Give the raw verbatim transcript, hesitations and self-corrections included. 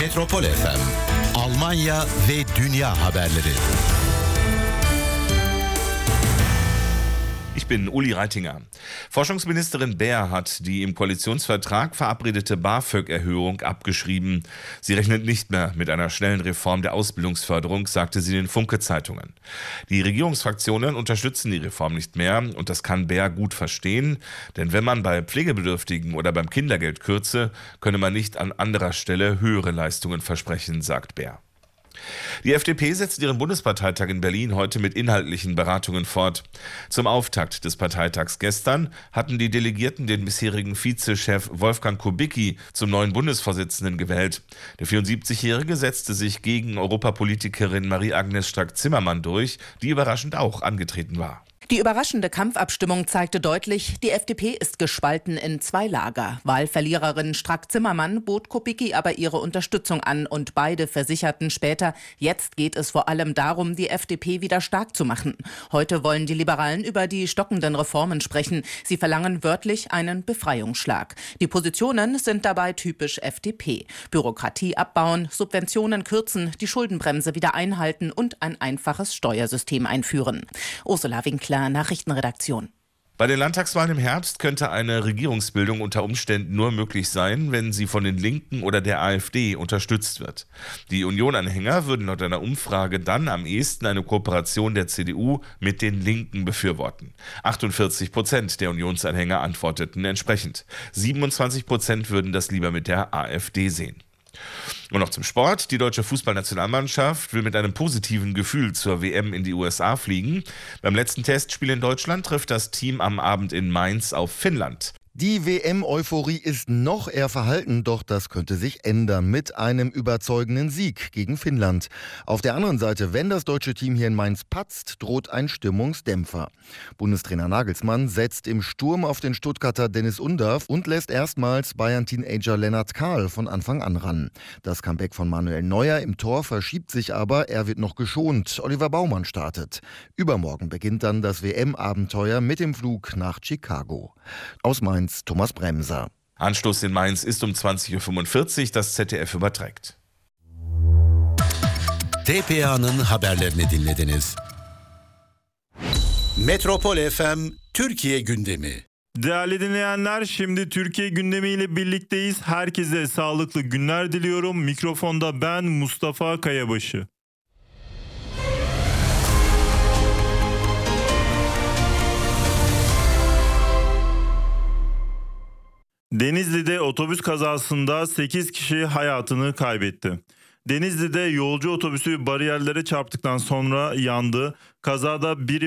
Metropol F M, Almanya ve dünya haberleri. Ich bin Uli Reitinger. Forschungsministerin Baer hat die im Koalitionsvertrag verabredete BAföG-Erhöhung abgeschrieben. Sie rechnet nicht mehr mit einer schnellen Reform der Ausbildungsförderung, sagte sie den Funke-Zeitungen. Die Regierungsfraktionen unterstützen die Reform nicht mehr und das kann Baer gut verstehen. Denn wenn man bei Pflegebedürftigen oder beim Kindergeld kürze, könne man nicht an anderer Stelle höhere Leistungen versprechen, sagt Baer. Die F D P setzt ihren Bundesparteitag in Berlin heute mit inhaltlichen Beratungen fort. Zum Auftakt des Parteitags gestern hatten die Delegierten den bisherigen Vizechef Wolfgang Kubicki zum neuen Bundesvorsitzenden gewählt. Der vierundsiebzigjährige setzte sich gegen Europapolitikerin Marie-Agnes Strack-Zimmermann durch, die überraschend auch angetreten war. Die überraschende Kampfabstimmung zeigte deutlich, die F D P ist gespalten in zwei Lager. Wahlverliererin Strack-Zimmermann bot Kubicki aber ihre Unterstützung an und beide versicherten später, jetzt geht es vor allem darum, die F D P wieder stark zu machen. Heute wollen die Liberalen über die stockenden Reformen sprechen. Sie verlangen wörtlich einen Befreiungsschlag. Die Positionen sind dabei typisch F D P. Bürokratie abbauen, Subventionen kürzen, die Schuldenbremse wieder einhalten und ein einfaches Steuersystem einführen. Ursula Winkler, Nachrichtenredaktion. Bei den Landtagswahlen im Herbst könnte eine Regierungsbildung unter Umständen nur möglich sein, wenn sie von den Linken oder der AfD unterstützt wird. Die Union-Anhänger würden laut einer Umfrage dann am ehesten eine Kooperation der C D U mit den Linken befürworten. achtundvierzig Prozent der Unionsanhänger antworteten entsprechend. siebenundzwanzig Prozent würden das lieber mit der AfD sehen. Und noch zum Sport. Die deutsche Fußballnationalmannschaft will mit einem positiven Gefühl zur W M in die U S A fliegen. Beim letzten Testspiel in Deutschland trifft das Team am Abend in Mainz auf Finnland. Die W M-Euphorie ist noch eher verhalten, doch das könnte sich ändern mit einem überzeugenden Sieg gegen Finnland. Auf der anderen Seite, wenn das deutsche Team hier in Mainz patzt, droht ein Stimmungsdämpfer. Bundestrainer Nagelsmann setzt im Sturm auf den Stuttgarter Dennis Undav und lässt erstmals Bayern-Teenager Lennart Kahl von Anfang an ran. Das Comeback von Manuel Neuer im Tor verschiebt sich aber, er wird noch geschont. Oliver Baumann startet. Übermorgen beginnt dann das W M-Abenteuer mit dem Flug nach Chicago. Aus Mainz Thomas Bremser. Anstoß in Mainz ist um zwanzig Uhr fünfundvierzig, das Z D F überträgt. T P A'nın haberlerini dinlediniz. Metropol F M Türkiye gündemi. Değerli dinleyenler, şimdi Türkiye gündemiyle birlikteyiz. Herkese sağlıklı günler diliyorum. Mikrofonda ben Mustafa Kayabaşı. Denizli'de otobüs kazasında sekiz kişi hayatını kaybetti. Denizli'de yolcu otobüsü bariyerlere çarptıktan sonra yandı. Kazada biri